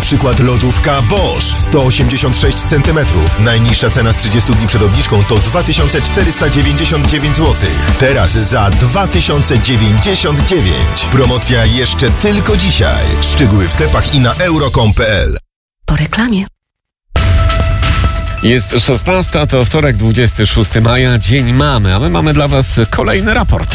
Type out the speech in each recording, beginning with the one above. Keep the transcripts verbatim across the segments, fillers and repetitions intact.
przykład lodówka Bosch sto osiemdziesiąt sześć centymetrów. Najniższa cena z trzydziestu dni przed obniżką to dwa tysiące czterysta dziewięćdziesiąt dziewięć złotych. Teraz za dwa tysiące dziewięćdziesiąt dziewięć. Promocja jeszcze tylko dzisiaj. Szczegóły w sklepach i na euro kropka com kropka p l. Po reklamie. Jest szesnasta, to wtorek, dwudziestego szóstego maja, Dzień Mamy, a my mamy dla Was kolejny raport.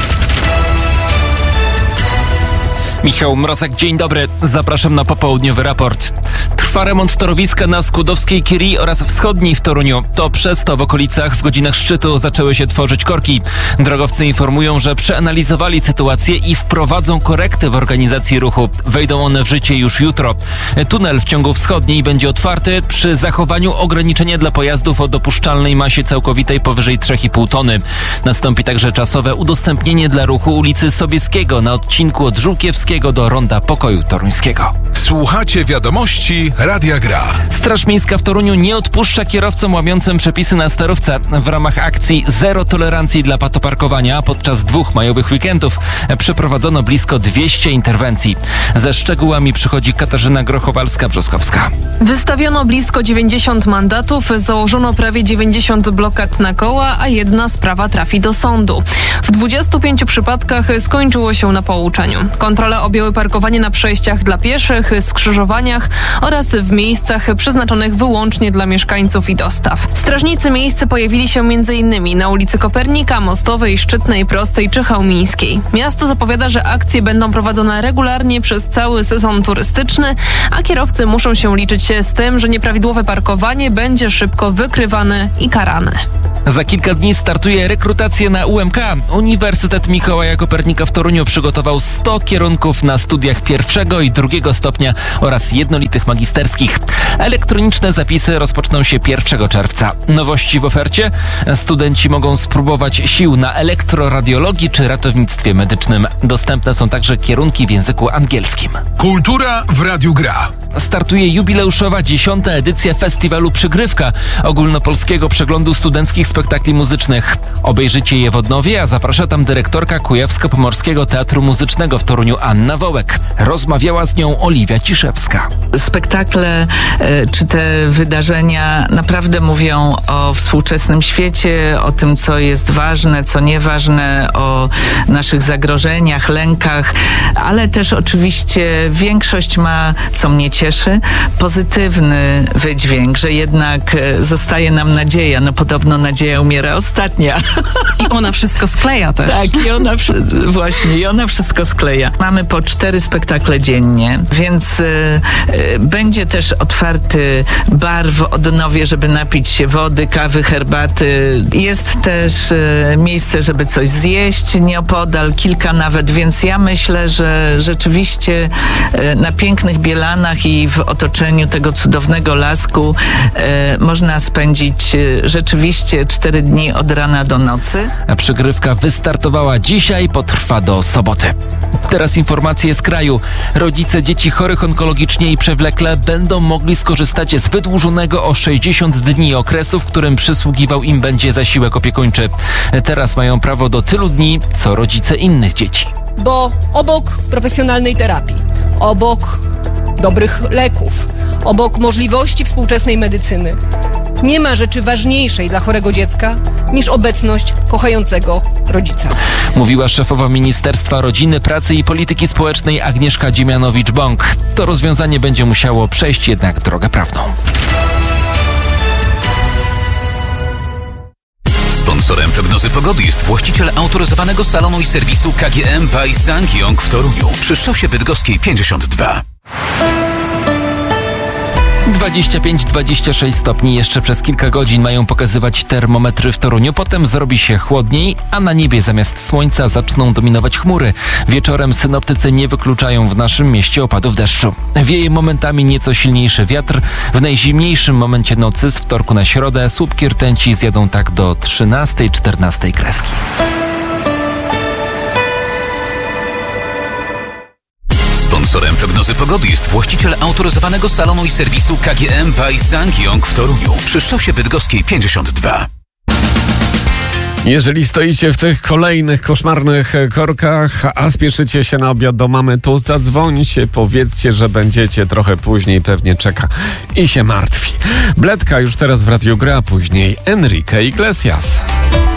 Michał Mrozek, dzień dobry. Zapraszam na popołudniowy raport. Trwa remont torowiska na Skłodowskiej Curie oraz Wschodniej w Toruniu. To przez to w okolicach w godzinach szczytu zaczęły się tworzyć korki. Drogowcy informują, że przeanalizowali sytuację i wprowadzą korekty w organizacji ruchu. Wejdą one w życie już jutro. Tunel w ciągu wschodniej będzie otwarty przy zachowaniu ograniczenia dla pojazdów o dopuszczalnej masie całkowitej powyżej trzy i pół tony. Nastąpi także czasowe udostępnienie dla ruchu ulicy Sobieskiego na odcinku od Żółkiewskiego do Ronda Pokoju Toruńskiego. Słuchacie wiadomości Radia Gra. Straż Miejska w Toruniu nie odpuszcza kierowcom łamiącym przepisy na sterówce. W ramach akcji Zero Tolerancji dla patoparkowania podczas dwóch majowych weekendów przeprowadzono blisko dwieście interwencji. Ze szczegółami przychodzi Katarzyna Grochowalska-Brzoskowska. Wystawiono blisko dziewięćdziesiąt mandatów, założono prawie dziewięćdziesiąt blokad na koła, a jedna sprawa trafi do sądu. W dwudziestu pięciu przypadkach skończyło się na pouczeniu. Kontrole objęły parkowanie na przejściach dla pieszych, skrzyżowaniach oraz w miejscach przeznaczonych wyłącznie dla mieszkańców i dostaw. Strażnicy miejscy pojawili się między innymi na ulicy Kopernika, Mostowej, Szczytnej, Prostej czy Chełmińskiej. Miasto zapowiada, że akcje będą prowadzone regularnie przez cały sezon turystyczny, a kierowcy muszą się liczyć się z tym, że nieprawidłowe parkowanie będzie szybko wykrywane i karane. Za kilka dni startuje rekrutacja na U M K. Uniwersytet Mikołaja Kopernika w Toruniu przygotował sto kierunków na studiach pierwszego i drugiego stopnia oraz jednolitych magisterskich. Elektroniczne zapisy rozpoczną się pierwszego czerwca. Nowości w ofercie? Studenci mogą spróbować sił na elektroradiologii czy ratownictwie medycznym. Dostępne są także kierunki w języku angielskim. Kultura w Radiu Gra. Startuje jubileuszowa dziesiąta edycja festiwalu Przygrywka, ogólnopolskiego przeglądu studenckich spektakli muzycznych. Obejrzycie je w Odnowie, a zaprasza tam dyrektorka Kujawsko-Pomorskiego Teatru Muzycznego w Toruniu Anna Wołek. Rozmawiała z nią Oliwia Ciszewska. Spektakle czy te wydarzenia naprawdę mówią o współczesnym świecie, o tym, co jest ważne, co nieważne, o naszych zagrożeniach, lękach, ale też oczywiście większość ma, co mnie cieszy, pozytywny wydźwięk, że jednak zostaje nam nadzieja. No podobno nadzieja umiera ostatnia. I ona wszystko skleja też. Tak, i ona właśnie, i ona wszystko skleja. Mamy po cztery spektakle dziennie, więc y, y, będzie też otwarty bar w Odnowie, żeby napić się wody, kawy, herbaty. Jest też y, miejsce, żeby coś zjeść nieopodal, kilka nawet, więc ja myślę, że rzeczywiście y, na pięknych Bielanach i w otoczeniu tego cudownego lasku y, można spędzić y, rzeczywiście cztery dni od rana do nocy. A przygrywka wystartowała dzisiaj, potrwa do soboty. Teraz informacje z kraju. Rodzice dzieci chorych onkologicznie i przewlekle będą mogli skorzystać z wydłużonego o sześćdziesiąt dni okresu, w którym przysługiwał im będzie zasiłek opiekuńczy. Teraz mają prawo do tylu dni, co rodzice innych dzieci. Bo obok profesjonalnej terapii, obok dobrych leków, obok możliwości współczesnej medycyny, nie ma rzeczy ważniejszej dla chorego dziecka niż obecność kochającego rodzica. Mówiła szefowa Ministerstwa Rodziny, Pracy i Polityki Społecznej Agnieszka Dziemianowicz-Bąk. To rozwiązanie będzie musiało przejść jednak drogę prawną. Sponsorem prognozy pogody jest właściciel autoryzowanego salonu i serwisu K G M by Sangyong w Toruniu przy szosie bydgoskiej pięćdziesiąt dwa. dwadzieścia pięć dwadzieścia sześć stopni jeszcze przez kilka godzin mają pokazywać termometry w Toruniu. Potem zrobi się chłodniej, a na niebie zamiast słońca zaczną dominować chmury. Wieczorem synoptycy nie wykluczają w naszym mieście opadów deszczu. Wieje momentami nieco silniejszy wiatr. W najzimniejszym momencie nocy z wtorku na środę słupki rtęci zjadą tak do trzynastej czternastej kreski. Sponsorem prognozy pogody jest właściciel autoryzowanego salonu i serwisu K G M by Sangyong w Toruniu przy szosie bydgoskiej pięćdziesiąt dwa. Jeżeli stoicie w tych kolejnych koszmarnych korkach, a spieszycie się na obiad do mamy, to zadzwońcie, powiedzcie, że będziecie trochę później, pewnie czeka i się martwi. Bledka już teraz w Radiu Gra, później Enrique Iglesias.